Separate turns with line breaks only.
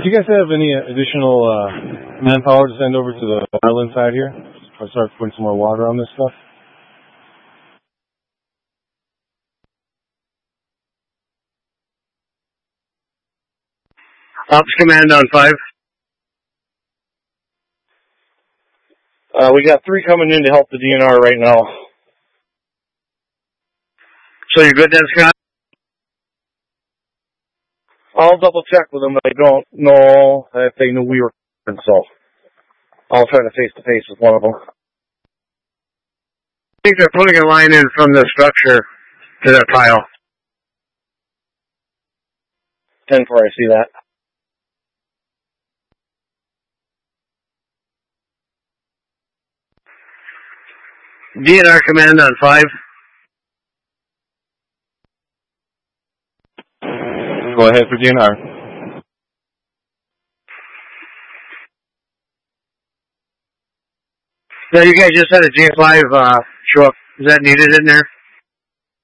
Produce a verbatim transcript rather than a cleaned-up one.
Do you guys have any additional uh, manpower to send over to the island side here? I'll start putting some more water on this stuff.
Ops command on five.
Uh, we got three coming in to help the D N R right now.
So you're good then, Scott?
I'll double check with them. I don't know if they knew we were coming, so I'll try to face to face with one of them.
I think they're putting a line in from the structure to that pile.
ten four, I see that.
D N R command on five.
Go ahead for D N R.
Now you guys just had a G five uh, show up. Is that needed in there?